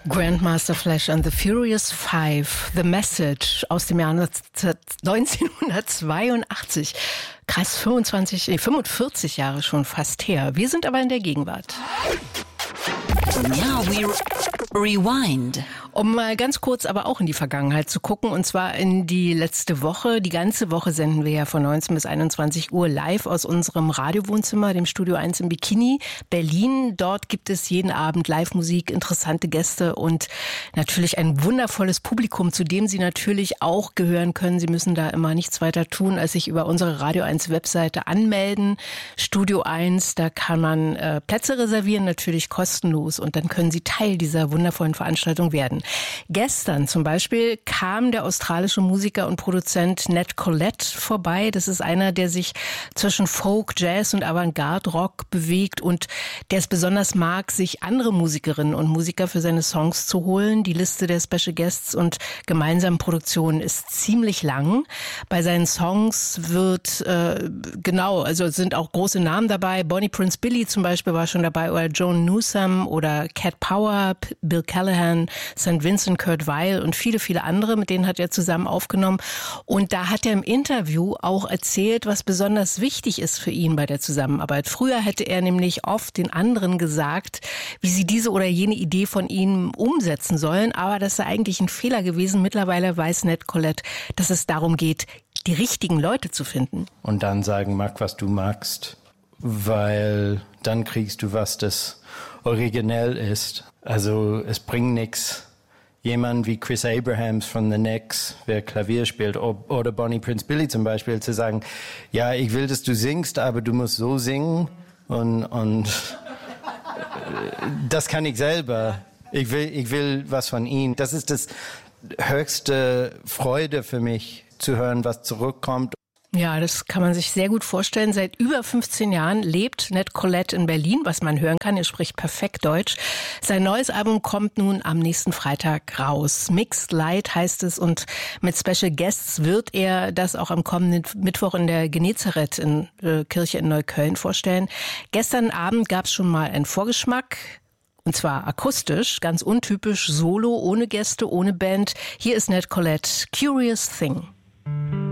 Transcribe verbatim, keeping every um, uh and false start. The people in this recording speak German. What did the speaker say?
Grandmaster Flash and the Furious Five, The Message aus dem Jahr neunzehnhundertzweiundachtzig. Krass, fünfundzwanzig, nee, fünfundvierzig Jahre schon fast her. Wir sind aber in der Gegenwart. Ja, we rewind. Um mal ganz kurz aber auch in die Vergangenheit zu gucken, und zwar in die letzte Woche. Die ganze Woche senden wir ja von neunzehn bis einundzwanzig Uhr live aus unserem Radiowohnzimmer, dem Studio eins im Bikini, Berlin. Dort gibt es jeden Abend Live-Musik, interessante Gäste und natürlich ein wundervolles Publikum, zu dem Sie natürlich auch gehören können. Sie müssen da immer nichts weiter tun, als sich über unsere Radio eins Webseite anmelden. Studio eins, da kann man äh, Plätze reservieren, natürlich kostenlos, und dann können Sie Teil dieser wundervollen Veranstaltung werden. Gestern zum Beispiel kam der australische Musiker und Produzent Ned Collette vorbei. Das ist einer, der sich zwischen Folk, Jazz und Avantgarde-Rock bewegt und der es besonders mag, sich andere Musikerinnen und Musiker für seine Songs zu holen. Die Liste der Special Guests und gemeinsamen Produktionen ist ziemlich lang. Bei seinen Songs wird äh, genau, also sind auch große Namen dabei. Bonnie Prince Billy zum Beispiel war schon dabei, oder Joan Newsom oder Cat Power, Bill Callahan, Sankt Vincent, Kurt Weill und viele, viele andere, mit denen hat er zusammen aufgenommen. Und da hat er im Interview auch erzählt, was besonders wichtig ist für ihn bei der Zusammenarbeit. Früher hätte er nämlich oft den anderen gesagt, wie sie diese oder jene Idee von ihm umsetzen sollen, aber das sei eigentlich ein Fehler gewesen. Mittlerweile weiß Ned Collette, dass es darum geht, die richtigen Leute zu finden. Und dann sagen, mach, was du magst, weil dann kriegst du was, das originell ist. Also es bringt nichts, jemand wie Chris Abrahams von The Knicks, wer Klavier spielt, oder Bonnie Prince Billy zum Beispiel, zu sagen, ja, ich will, dass du singst, aber du musst so singen, und, und das kann ich selber. Ich will, ich will was von ihm. Das ist das höchste Freude für mich, zu hören, was zurückkommt. Ja, das kann man sich sehr gut vorstellen. Seit über fünfzehn Jahren lebt Ned Collette in Berlin, was man hören kann. Er spricht perfekt Deutsch. Sein neues Album kommt nun am nächsten Freitag raus. Mixed Light heißt es, und mit Special Guests wird er das auch am kommenden Mittwoch in der Genezareth in äh, Kirche in Neukölln vorstellen. Gestern Abend gab es schon mal einen Vorgeschmack. Und zwar akustisch, ganz untypisch, solo, ohne Gäste, ohne Band. Hier ist Ned Collette, Curious Thing.